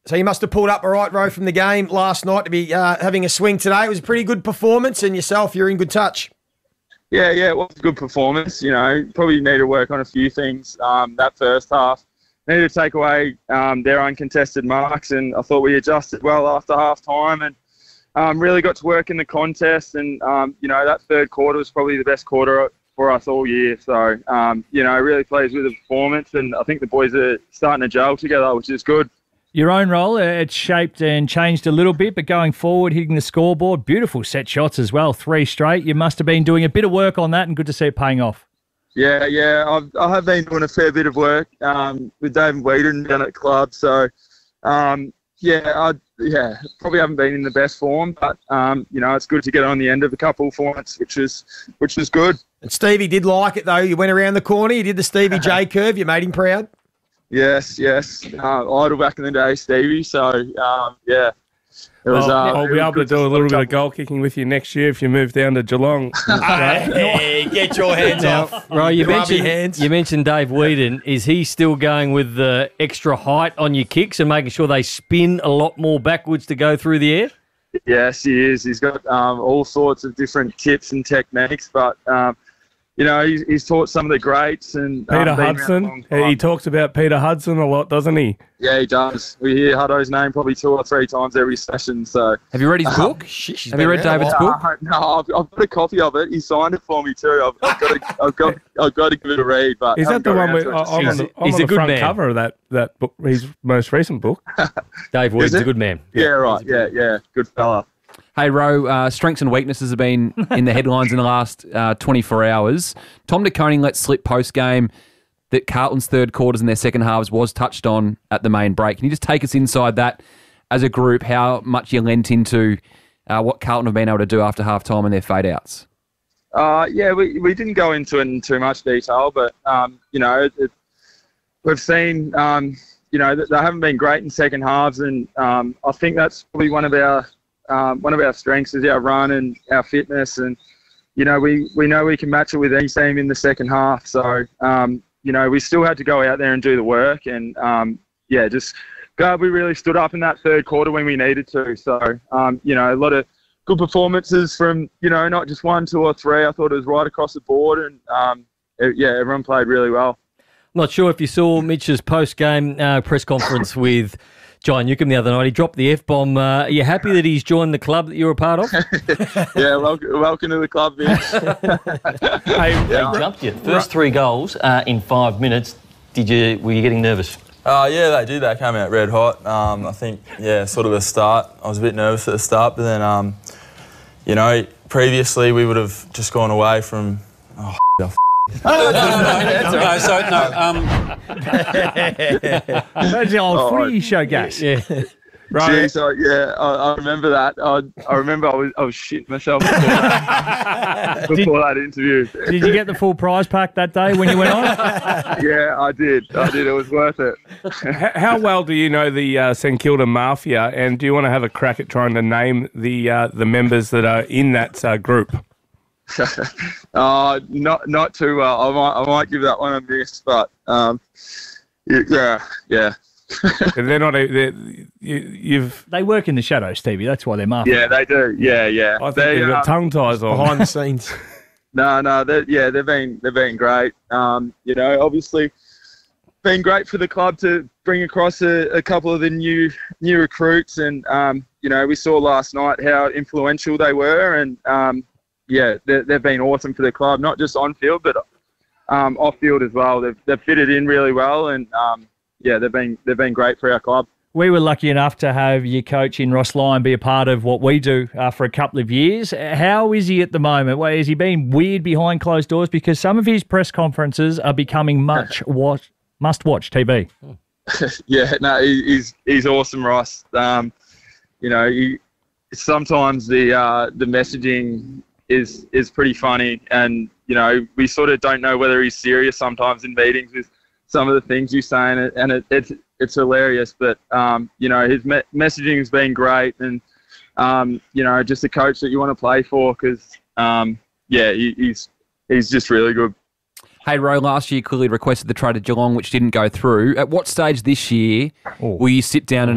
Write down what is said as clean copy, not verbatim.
So you must have pulled up a right row from the game last night to be having a swing today. It was a pretty good performance, and yourself, you're in good touch. Yeah, it was a good performance. You know, probably need to work on a few things that first half. Needed to take away their uncontested marks, and I thought we adjusted well after half time and really got to work in the contest. And, that third quarter was probably the best quarter for us all year. So, really pleased with the performance, and I think the boys are starting to gel together, which is good. Your own role, it's shaped and changed a little bit, but going forward, hitting the scoreboard, beautiful set shots as well, 3 straight. You must have been doing a bit of work on that, and good to see it paying off. Yeah, I have been doing a fair bit of work with David Whedon down at club. So, probably haven't been in the best form, but it's good to get on the end of a couple of formats, which is good. And Stevie did like it though. You went around the corner, you did the Stevie J curve. You made him proud. Yes. Idle back in the day, Stevie. So, It was, I'll be able to do a little bit of goal kicking with you next year if you move down to Geelong. Hey, get your hands off. Right, you mentioned Dave Whedon. Is he still going with the extra height on your kicks and making sure they spin a lot more backwards to go through the air? Yes, he is. He's got all sorts of different tips and techniques, but he's taught some of the greats. And Peter Hudson. He talks about Peter Hudson a lot, doesn't he? Yeah, he does. We hear Huddo's name probably 2 or 3 times every session. So, have you read his book? Have you read David's book? No, I've got a copy of it. He signed it for me too. I've got to give it a read. But is that the one where I'm on the front cover of that book? His most recent book. Dave Whedon's a good man. Yeah, right. Yeah, good fella. Hey, Ro, strengths and weaknesses have been in the headlines in the last 24 hours. Tom De Koning let slip post-game that Carlton's third quarters and their second halves was touched on at the main break. Can you just take us inside that as a group, how much you lent into what Carlton have been able to do after half-time and their fade-outs? We didn't go into it in too much detail, but, we've seen, that they haven't been great in second halves, and I think that's probably one of our strengths is our run and our fitness, and we know we can match it with any team in the second half. So we still had to go out there and do the work, and just glad we really stood up in that third quarter when we needed to. So a lot of good performances from not just 1, 2 or 3. I thought it was right across the board, and everyone played really well. Not sure if you saw Mitch's post-game press conference with John Newcombe the other night. He dropped the F-bomb. Are you happy that he's joined the club that you're a part of? Yeah, welcome to the club, Mitch. They jumped you. First 3 goals in 5 minutes. Were you getting nervous? Yeah, they did. They came out red hot. I think, sort of the start. I was a bit nervous at the start, but then, previously we would have just gone away from... That's the old footy show gas. Yeah. Right. Jeez, I remember that. I remember I was shitting myself before that interview. Did you get the full prize pack that day when you went on? Yeah, I did. It was worth it. How well do you know the St Kilda Mafia, and do you want to have a crack at trying to name the members that are in that group? Not too well. I might give that one a miss, but yeah. They're not. They work in the shadows, Stevie. That's why they're mafia. Yeah, they do. Yeah. I think they've got tongue ties on behind the scenes. No. They've been great. Obviously, been great for the club to bring across a couple of the new recruits, and we saw last night how influential they were, and they've been awesome for the club, not just on field, but off field as well. They've fitted in really well, and they've been great for our club. We were lucky enough to have your coach in Ross Lyon be a part of what we do for a couple of years. How is he at the moment? Well, is he being weird behind closed doors? Because some of his press conferences are becoming must-watch TV. Yeah, no, he's awesome, Ross. Sometimes the messaging is pretty funny, and we sort of don't know whether he's serious sometimes in meetings with some of the things you say, and it's hilarious. But his messaging has been great, and just a coach that you want to play for, because he's just really good. Hey, Ro, last year clearly requested the trade to Geelong, which didn't go through. At what stage this year will you sit down and